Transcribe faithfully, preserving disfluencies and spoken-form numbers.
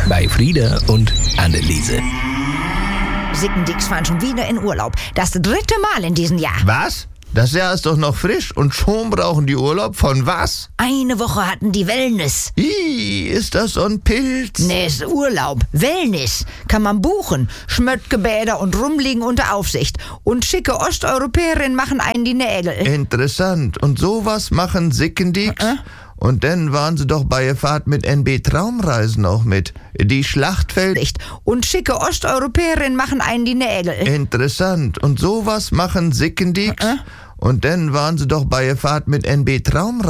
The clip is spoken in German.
bei Frieda und Anneliese. Sickendicks fahren schon wieder in Urlaub. Das dritte Mal in diesem Jahr. Was? Das Jahr ist doch noch frisch und schon brauchen die Urlaub von was? Eine Woche hatten die Wellness. Ih, ist das so ein Pilz? Nee, ist Urlaub. Wellness. Kann man buchen. Schmöttgebäder und rumliegen unter Aufsicht. Und schicke Osteuropäerinnen machen einen die Nägel. Interessant. Und sowas machen Sickendicks? Äh? Und dann waren sie doch bei der Fahrt mit N B Traumreisen auch mit. Die Schlachtfeld... Licht. Und schicke Osteuropäerinnen machen einen die Nägel. Interessant. Und sowas machen Sickendicks? Äh? Und dann waren sie doch bei der Fahrt mit N B Traumreisen.